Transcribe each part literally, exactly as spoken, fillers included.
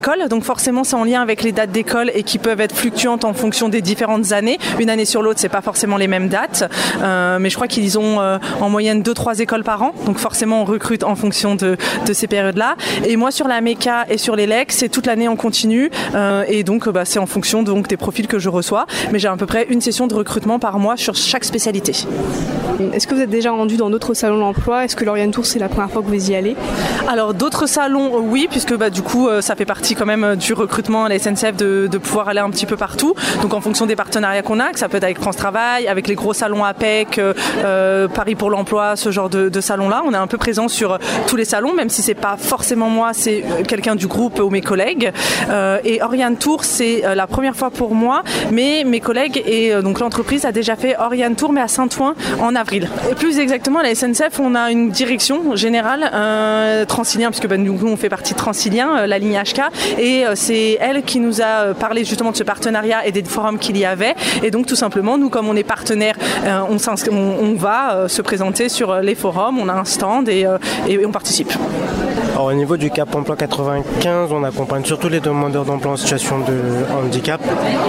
Donc forcément c'est en lien avec les dates d'école et qui peuvent être fluctuantes en fonction des différentes années. Une année sur l'autre c'est pas forcément les mêmes dates, euh, mais je crois qu'ils ont euh, en moyenne deux trois écoles par an, donc forcément on recrute en fonction de, de ces périodes-là. Et moi sur la MECA et sur l'ELEC c'est toute l'année en continu euh, et donc bah, c'est en fonction donc, des profils que je reçois, mais j'ai à peu près une session de recrutement par mois sur chaque spécialité. Est-ce que vous êtes déjà rendu dans d'autres salons d'emploi ? Est-ce que l'Oriane Tour c'est la première fois que vous y allez ? Alors d'autres salons oui, puisque bah, du coup euh, ça fait partie quand même du recrutement à la S N C F de, de pouvoir aller un petit peu partout, donc en fonction des partenariats qu'on a, que ça peut être avec France Travail, avec les gros salons A P E C, euh, Paris pour l'emploi, ce genre de, de salons-là, on est un peu présent sur tous les salons, même si c'est pas forcément moi, c'est quelqu'un du groupe ou mes collègues. Euh, et Oriane Tour, c'est la première fois pour moi, mais mes collègues et euh, donc l'entreprise a déjà fait Oriane Tour, mais à Saint-Ouen en avril. Et plus exactement, à la S N C F, on a une direction générale euh, Transilien, puisque bah, nous, nous on fait partie de Transilien, euh, la ligne H K, et c'est elle qui nous a parlé justement de ce partenariat et des forums qu'il y avait. Et donc tout simplement, nous comme on est partenaire, on, on, on va se présenter sur les forums, on a un stand et, et on participe. Alors, au niveau du Cap Emploi quatre-vingt-quinze, on accompagne surtout les demandeurs d'emploi en situation de handicap.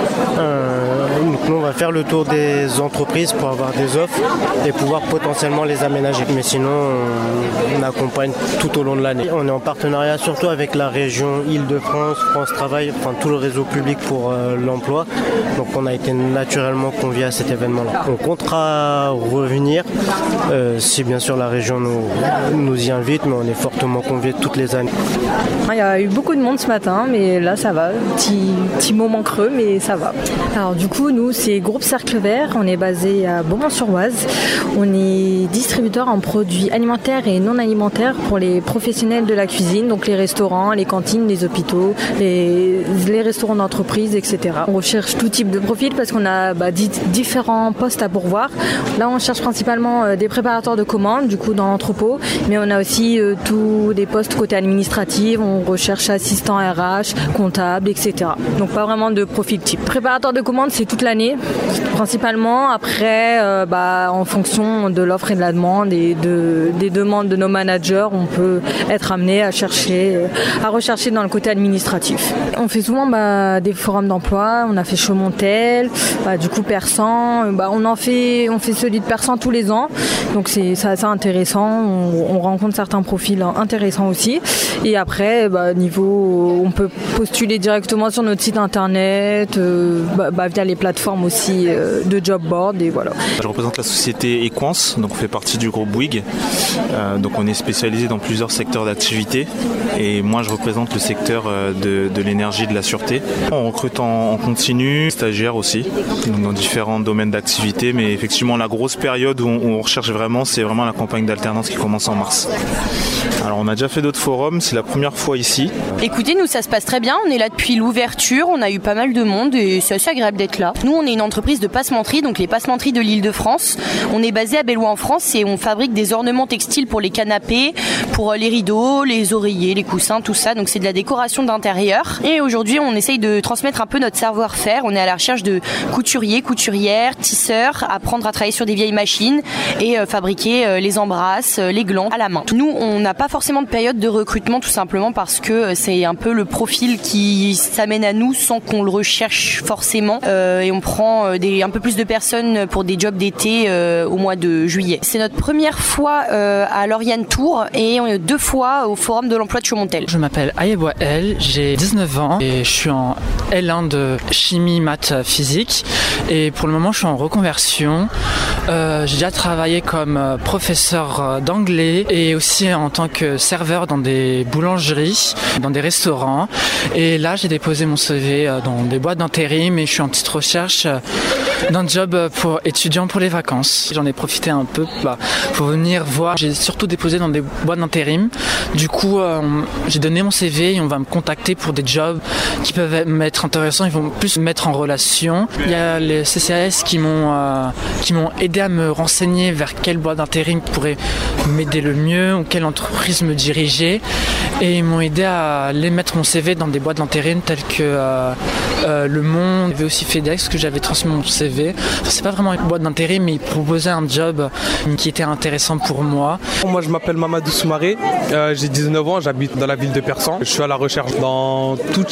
Euh, donc nous, on va faire le tour des entreprises pour avoir des offres et pouvoir potentiellement les aménager. Mais sinon, on, on accompagne tout au long de l'année. On est en partenariat surtout avec la région Île-de-France, France Travail, enfin tout le réseau public pour euh, l'emploi. Donc on a été naturellement conviés à cet événement-là. On comptera revenir euh, si bien sûr la région nous, nous y invite, mais on est fortement conviés toutes les années. Il y a eu beaucoup de monde ce matin, mais là ça va. Petit, petit moment creux, mais ça va. Alors du coup, nous c'est Groupe Cercle Vert, on est basé à Beaumont-sur-Oise. On est distributeur en produits alimentaires et non alimentaires pour les professionnels de la cuisine, donc les restaurants, les cantines, les hôpitaux, les, les restaurants d'entreprise, et cetera. On recherche tout type de profil parce qu'on a bah, d- différents postes à pourvoir. Là, on cherche principalement euh, des préparateurs de commandes, du coup dans l'entrepôt, mais on a aussi euh, tous des postes côté administratif. On recherche assistant R H, comptable, et cetera. Donc pas vraiment de profil type. Préparateur de commandes, c'est toute l'année, principalement. Après, euh, bah, en fonction de l'offre et de la demande et de, des demandes de nos managers, on peut être amené à chercher, à rechercher dans le côté administratif. On fait souvent bah, des forums d'emploi, on a fait Chaumontel, bah, du coup Persan, bah, on en fait, on fait celui de Persan tous les ans, donc c'est, c'est assez intéressant, on, on rencontre certains profils intéressants aussi, et après bah, niveau, on peut postuler directement sur notre site internet, euh, bah, bah, via les plateformes aussi euh, de job board, et voilà. Je représente la société Equance, donc on fait partie du groupe Bouygues, euh, donc on est spécialisé dans plusieurs secteurs d'activité, et moi je représente le secteur de, de l'énergie et de la sûreté. On recrute en, en continu, stagiaires aussi, donc dans différents domaines d'activité, mais effectivement la grosse période où on, où on recherche vraiment, c'est vraiment la campagne d'alternance qui commence en mars. Alors on a déjà fait d'autres forums, c'est la première fois ici. Écoutez, nous ça se passe très bien, on est là depuis l'ouverture, on a eu pas mal de monde et c'est assez agréable d'être là. Nous on est une entreprise de passementerie, donc les passementeries de l'Île-de-France. On est basé à Bellois en France et on fabrique des ornements textiles pour les canapés, pour les rideaux, les oreillers, les coussins, tout ça. Donc c'est de la décoration d'intérieur. Et aujourd'hui on essaye de transmettre un peu notre savoir-faire. On est à la recherche de couturiers, couturières, tisseurs, apprendre à travailler sur des vieilles machines et euh, fabriquer euh, les embrasses, euh, les glands à la main. Nous on n'a pas forcément de période de recrutement tout simplement parce que c'est un peu le profil qui s'amène à nous sans qu'on le recherche forcément euh, et on prend euh, des, un peu plus de personnes pour des jobs d'été euh, au mois de juillet. C'est notre première fois euh, à l'Oriane Tour et on est deux fois au Forum de l'emploi de Chaumontel. Je m'appelle Ayebois El, j'ai dix-neuf ans et je suis en L un de chimie, maths, physique et pour le moment je suis en reconversion. Euh, j'ai déjà travaillé comme professeur d'anglais et aussi en tant que serveur dans des boulangeries, dans des restaurants et là j'ai déposé mon C V dans des boîtes d'intérim et je suis en petite recherche d'un job pour étudiant pour les vacances. J'en ai profité un peu bah, pour venir voir. J'ai surtout déposé dans des boîtes d'intérim. Du coup, euh, j'ai donné mon C V et on va me contacter pour des jobs qui peuvent m'être intéressants. Ils vont plus me mettre en relation. Il y a les C C A S qui m'ont, euh, qui m'ont aidé à me renseigner vers quelle boîte d'intérim pourrait m'aider le mieux ou quelle entreprise me diriger. Et ils m'ont aidé à aller mettre mon C V dans des boîtes d'intérim telles que euh, euh, Le Monde. J'avais aussi FedEx que j'avais transmis mon C V V. Enfin, c'est pas vraiment une boîte d'intérim, mais ils proposaient un job qui était intéressant pour moi. Moi, je m'appelle Mamadou Soumaré, euh, j'ai dix-neuf ans, j'habite dans la ville de Persan. Je suis à la recherche dans toute